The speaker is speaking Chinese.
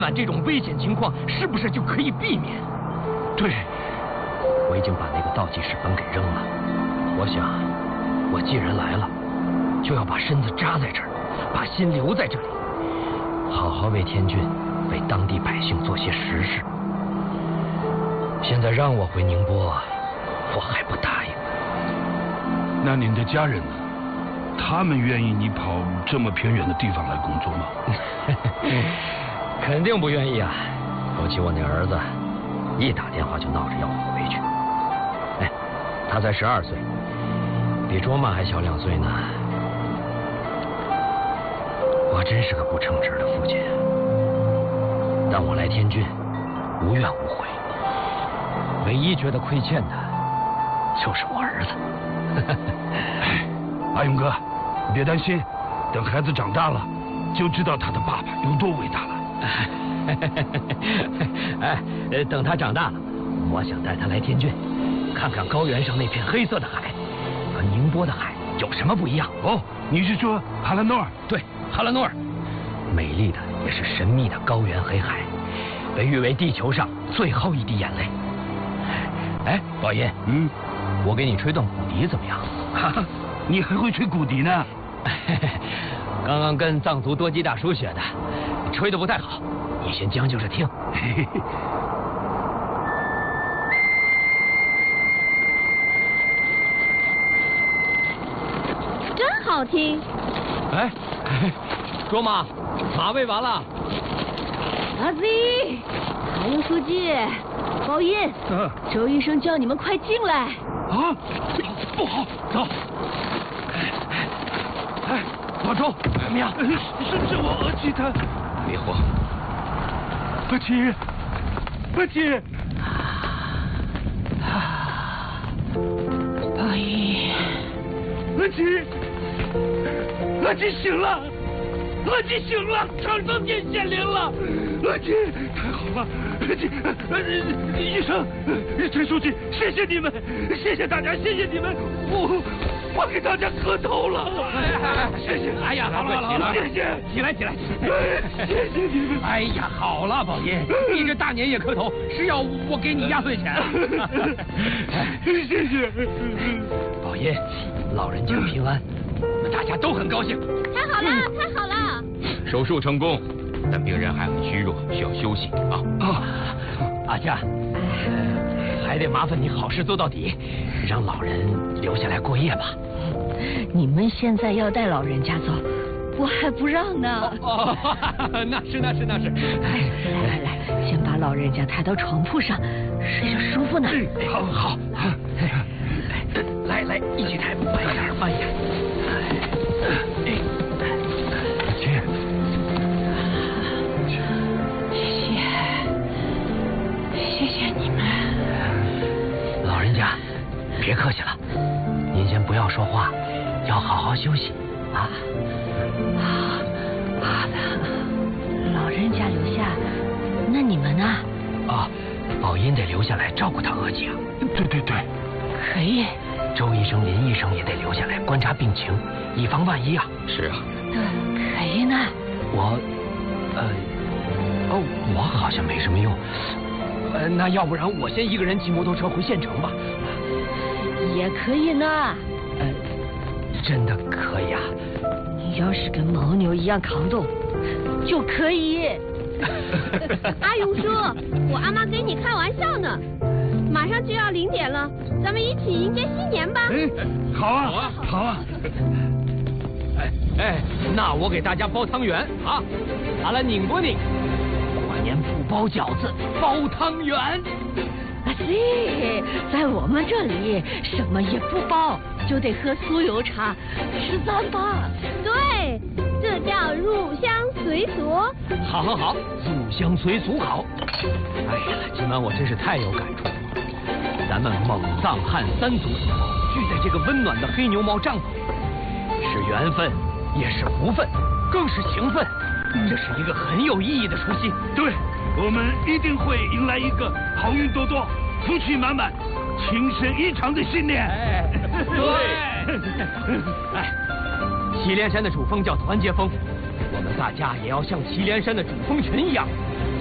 晚这种危险情况是不是就可以避免？ 对， 我已经把那个倒计时本给扔了。我想，我既然来了，就要把身子扎在这儿，把心留在这里，好好为天郡、为当地百姓做些实事。现在让我回宁波，我还不答应。 那您的家人呢？他们愿意你跑这么偏远的地方来工作吗？ 肯定不愿意啊！尤其我那儿子，一打电话就闹着要我回去。哎，他才12岁，比卓玛还小2岁呢。我真是个不称职的父亲，但我来天郡无怨无悔，唯一觉得亏欠的就是我儿子。 阿勇哥，你别担心，等孩子长大了，就知道他的爸爸有多伟大了。 哎，等他长大了，我想带他来天郡，看看高原上那片黑色的海，和宁波的海有什么不一样。 哦，你是说哈拉诺尔？ 对，哈拉诺尔，美丽的也是神秘的高原黑海，被誉为地球上最后一滴眼泪。哎，宝音，我给你吹段骨笛怎么样？ 你还会吹骨笛呢？ 刚刚跟藏族多吉大叔学的，吹得不太好，你先将就着听。 真好听。 哎，卓玛，马喂完了。 阿 Z， 还有书记，包音，周医生叫你们快进来。 啊，不好，走。哎，老周，怎么样？是我儿媳她。 别慌。 阿七，阿七。 包音。 阿七，阿七醒了，阿七醒了，长生殿显灵了，阿七，太好了，阿七，医生，陈书记，谢谢你们，谢谢大家，谢谢你们，我给大家磕头了，谢谢。 哎呀，好了， 谢谢， 起来， 谢谢你们。 哎呀，好了，宝音，你这大年夜磕头是要我给你压岁钱？ 谢谢。 宝音，老人家平安，我们大家都很高兴。 太好了，太好了！ 手术成功，但病人还很虚弱，需要休息啊。 阿佳，还得麻烦你好事做到底，让老人留下来过夜吧。 你们现在要带老人家走，我还不让呢。 那是。 来，先把老人家抬到床铺上，睡着舒服呢。 好。来，一起抬，慢一点。 谢谢你们。 老人家，别客气了，您先不要说话，要好好休息啊。 好的，老人家留下，那你们呢？ 宝音得留下来照顾他额姐。 对， 可以。 周医生、林医生也得留下来观察病情，以防万一啊。 是啊。 可以呢。 我好像没什么用。那要不然我先一个人骑摩托车回县城吧。 也可以呢。 真的可以啊？ 你要是跟牦牛一样扛动，就可以。 阿勇叔，我阿妈跟你开玩笑呢。马上就要0点了，咱们一起迎接新年吧。 好啊。 哎，那我给大家包汤圆啊！阿拉宁波宁，过年不包饺子，包汤圆。 在我们这里什么也不包，就得喝酥油茶，吃糌粑。 对，这叫入乡随俗。 好，入乡随俗好。哎呀，今晚我真是太有感触了。咱们蒙藏汉3族聚在这个温暖的黑牛毛帐篷里，是缘分，也是福分，更是情分。这是一个很有意义的除夕。 对，我们一定会迎来一个好运多多、福气满满、情深意长的新年。 对。祁连山的主峰叫团结峰，我们大家也要像祁连山的主峰群一样，